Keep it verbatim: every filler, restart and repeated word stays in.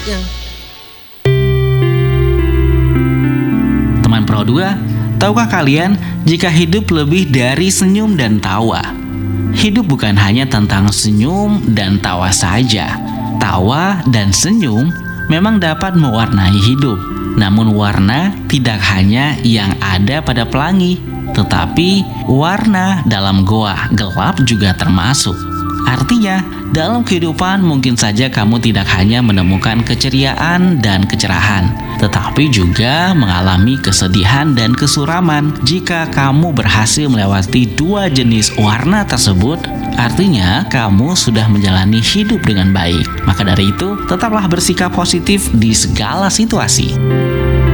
Teman Pro dua, tahukah kalian jika hidup lebih dari senyum dan tawa? Hidup bukan hanya tentang senyum dan tawa saja. Tawa dan senyum memang dapat mewarnai hidup. Namun warna tidak hanya yang ada pada pelangi, tetapi warna dalam goa gelap juga termasuk. Artinya, dalam kehidupan mungkin saja kamu tidak hanya menemukan keceriaan dan kecerahan, tetapi juga mengalami kesedihan dan kesuraman. Jika kamu berhasil melewati dua jenis warna tersebut, artinya kamu sudah menjalani hidup dengan baik. Maka dari itu, tetaplah bersikap positif di segala situasi.